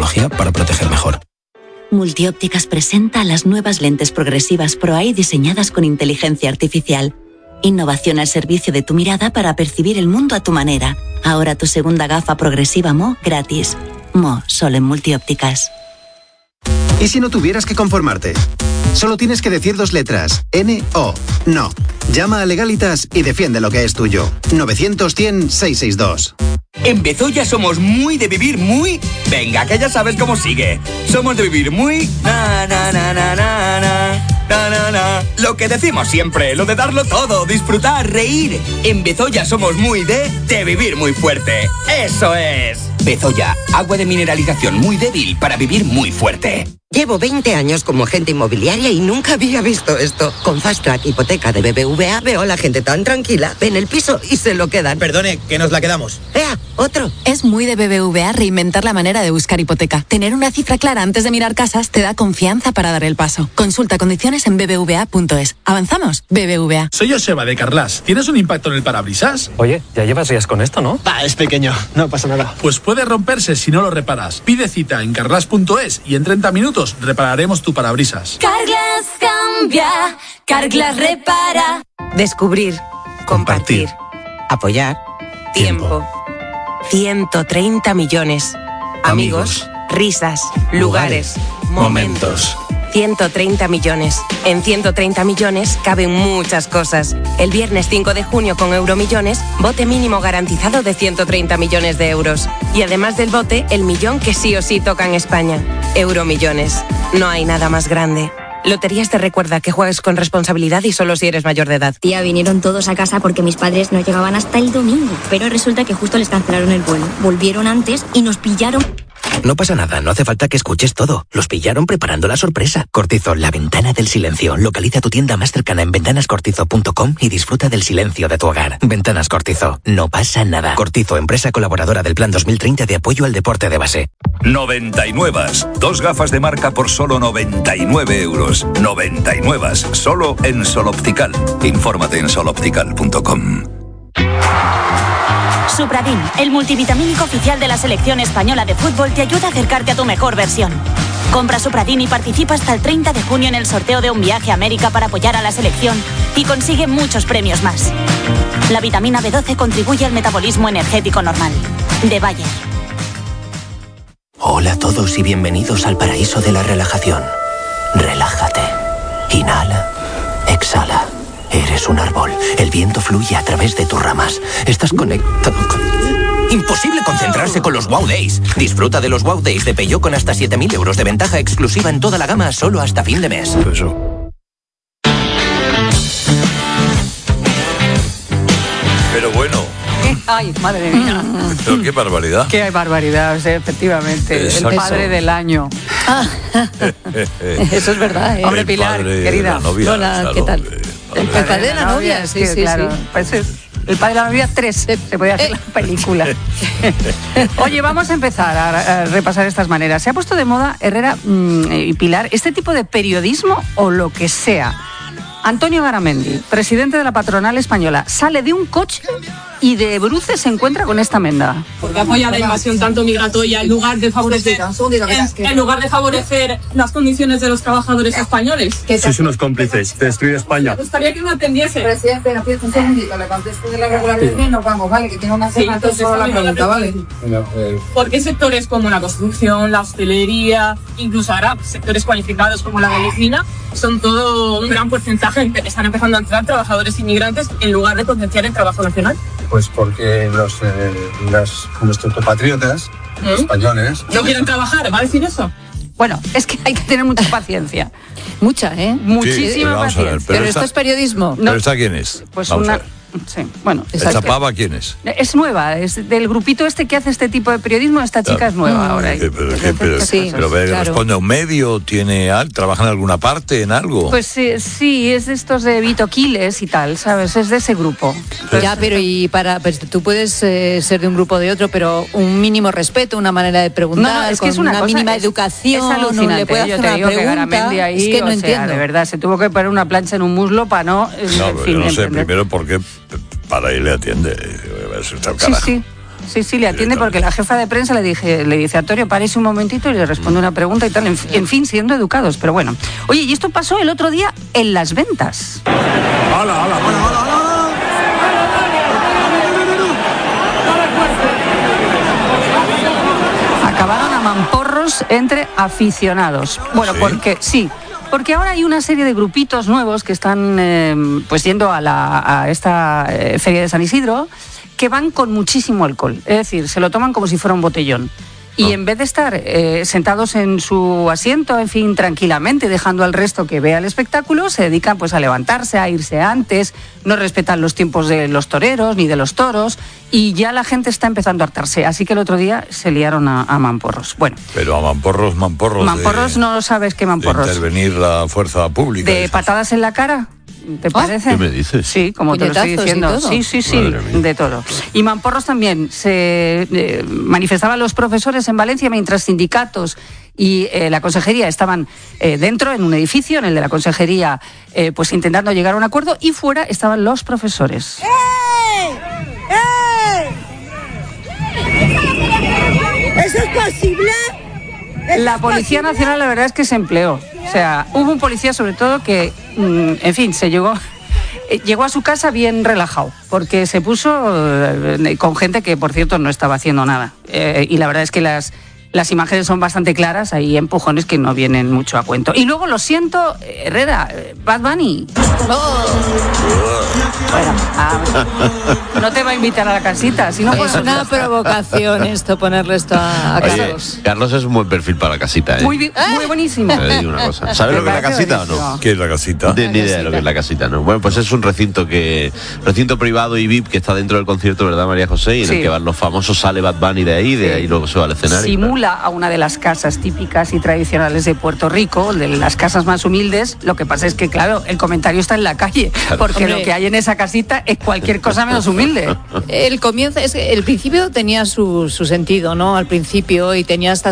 tecnología para proteger mejor. Multiópticas presenta las nuevas lentes progresivas ProEye diseñadas con inteligencia artificial. Innovación al servicio de tu mirada para percibir el mundo a tu manera. Ahora tu segunda gafa progresiva Mo gratis. Mo, solo en Multiópticas. ¿Y si no tuvieras que conformarte? Solo tienes que decir 2 letras. N-O. No. Llama a Legalitas y defiende lo que es tuyo. 900-100-662. En Bezoya somos muy de vivir muy... Venga, que ya sabes cómo sigue. Somos de vivir muy... Na, na, na, na, na, na. Na, na, na. Lo que decimos siempre, lo de darlo todo, disfrutar, reír. En Bezoya somos muy de vivir muy fuerte. ¡Eso es! Bezoya, agua de mineralización muy débil para vivir muy fuerte. Llevo 20 años como agente inmobiliaria y nunca había visto esto. Con Fast Track Hipoteca de BBVA veo a la gente tan tranquila. Ven el piso y se lo quedan. Perdone, que nos la quedamos. ¡Ea! ¡Otro! Es muy de BBVA reinventar la manera de buscar hipoteca. Tener una cifra clara antes de mirar casas te da confianza para dar el paso. Consulta condiciones en bbva.es. ¿Avanzamos? BBVA. Soy Joseba de Carlas. ¿Tienes un impacto en el parabrisas? Oye, ya llevas días con esto, ¿no? Es pequeño, no pasa nada. Pues puede romperse si no lo reparas. Pide cita en carlas.es y en 30 minutos repararemos tu parabrisas. Carglass cambia, Carglass repara. Descubrir, compartir, apoyar, tiempo. 130 millones. Amigos, risas, lugares, momentos. 130 millones. En 130 millones caben muchas cosas. El viernes 5 de junio con Euromillones, bote mínimo garantizado de 130 millones de euros. Y además del bote, el millón que sí o sí toca en España. Euromillones. No hay nada más grande. Loterías te recuerda que juegues con responsabilidad y solo si eres mayor de edad. Tía, vinieron todos a casa porque mis padres no llegaban hasta el domingo. Pero resulta que justo les cancelaron el vuelo. Volvieron antes y nos pillaron... No pasa nada, no hace falta que escuches todo. Los pillaron preparando la sorpresa. Cortizo, la ventana del silencio. Localiza tu tienda más cercana en ventanascortizo.com y disfruta del silencio de tu hogar. Ventanas Cortizo, no pasa nada. Cortizo, empresa colaboradora del Plan 2030 de apoyo al deporte de base. 99. 2 gafas de marca por solo 99 euros. 99. Solo en Sol Optical. Infórmate en soloptical.com. Supradin, el multivitamínico oficial de la selección española de fútbol, te ayuda a acercarte a tu mejor versión. Compra Supradin y participa hasta el 30 de junio en el sorteo de un viaje a América para apoyar a la selección y consigue muchos premios más. La vitamina B12 contribuye al metabolismo energético normal. De Bayer. Hola a todos y bienvenidos al paraíso de la relajación. Relájate. Inhala. Exhala. Eres un árbol. El viento fluye a través de tus ramas. Estás conectado con... Imposible concentrarse con los Wow Days. Disfruta de los Wow Days de Peugeot con hasta 7.000 euros de ventaja exclusiva en toda la gama solo hasta fin de mes. Pero bueno... Ay, madre mía. Pero qué barbaridad. Qué barbaridad, efectivamente. Exacto. El padre del año. Eso es verdad, ¿eh? Hombre, Pilar, querida. Novia, hola, claro, ¿qué tal? El padre de la novia, sí, claro. sí. Pues el padre de la novia 3, se podía hacer la película. Oye, vamos a empezar a repasar estas maneras. ¿Se ha puesto de moda, Herrera y Pilar, este tipo de periodismo o lo que sea? Antonio Garamendi, presidente de la patronal española, sale de un coche y de bruces se encuentra con esta menda. Porque apoya la invasión tanto migratoria en lugar de favorecer las condiciones de los trabajadores españoles. Sois unos cómplices de destruir España. Me gustaría que me atendiese. Presidente, un segundito, le contesto de la regularidad y nos vamos, ¿vale? Que tengo una semana solo la pregunta, ¿vale? ¿Por qué sectores como la construcción, la hostelería, incluso ahora sectores cualificados como la medicina, son todo un gran porcentaje que están empezando a entrar trabajadores inmigrantes en lugar de potenciar el trabajo nacional? Pues porque nuestros compatriotas españoles no quieren trabajar, ¿va a decir eso? Bueno, es que hay que tener mucha paciencia. Mucha, ¿eh? Muchísima paciencia. Pero esto es periodismo. ¿Pero esta quién es? Pues vamos una... a ver. Sí, bueno. ¿Esta pava quién es? Es nueva, es del grupito este que hace este tipo de periodismo. Esta chica es nueva ahora. Pero responde a un medio, trabaja en alguna parte, en algo. Pues sí, es de estos de Vito Quiles y tal, ¿sabes? Es de ese grupo. Entonces, ya, pero pues, tú puedes ser de un grupo o de otro, pero un mínimo respeto, una manera de preguntar, es que es una mínima educación. Es alucinante. Le puede hacer yo te digo que Garamendi ahí, es que no entiendo. De verdad, se tuvo que poner una plancha en un muslo para no... No sé, primero porque para ahí le atiende. Sí, le atiende porque la jefa de prensa le dice a Torio, párese un momentito y le responde una pregunta y tal. En fin, siendo educados, pero bueno. Oye, y esto pasó el otro día en Las Ventas. ¡Hala! Acabaron a mamporros entre aficionados. Bueno, porque ahora hay una serie de grupitos nuevos que están pues yendo a esta feria de San Isidro, que van con muchísimo alcohol. Es decir, se lo toman como si fuera un botellón. Y en vez de estar sentados en su asiento, en fin, tranquilamente, dejando al resto que vea el espectáculo, se dedican pues a levantarse, a irse antes, no respetan los tiempos de los toreros ni de los toros, y ya la gente está empezando a hartarse. Así que el otro día se liaron a mamporros. Bueno. Pero a mamporros. Mamporros no sabes qué mamporros. De intervenir la fuerza pública. ¿De patadas en la cara? ¿Te parece? ¿Qué me dices? Sí, como te lo estoy diciendo. Sí, de todo. Y mamporros también. Se manifestaban los profesores en Valencia mientras sindicatos y la consejería estaban dentro, en un edificio, en el de la consejería, pues intentando llegar a un acuerdo, y fuera estaban los profesores. ¿Eso es posible? La Policía Nacional, la verdad es que se empleó. O sea, hubo un policía sobre todo que, en fin, llegó a su casa bien relajado, porque se puso con gente que, por cierto, no estaba haciendo nada. Y la verdad es que las imágenes son bastante claras, hay empujones que no vienen mucho a cuento. Y luego, lo siento, Herrera, Bad Bunny. Bueno, no te va a invitar a la casita, si no es una provocación esto, ponerle esto a Carlos. Oye, Carlos es un buen perfil para la casita, ¿eh? Muy buenísimo. Te digo una cosa. ¿Sabes lo que es la casita o no? ¿Qué es la casita? Ni idea de lo que es la casita, ¿no? Bueno, pues es un recinto privado y VIP que está dentro del concierto, ¿verdad, María José? Y en el que van los famosos, sale Bad Bunny de ahí luego se va al escenario. Simula a una de las casas típicas y tradicionales de Puerto Rico, de las casas más humildes. Lo que pasa es que, claro, el comentario está en la calle, porque lo que hay en esa casita es cualquier cosa menos humilde. El principio tenía su sentido, ¿no? Al principio, y tenía hasta